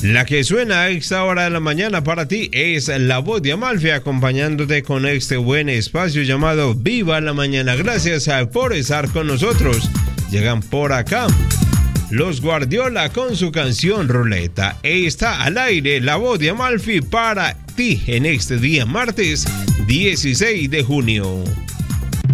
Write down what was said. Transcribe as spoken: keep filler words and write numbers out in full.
La que suena a esta hora de la mañana para ti es la voz de Amalfi, acompañándote con este buen espacio llamado Viva la Mañana. Gracias por estar con nosotros. Llegan por acá Los Guardiola con su canción Ruleta. Está al aire la voz de Amalfi para ti en este día martes dieciséis de junio.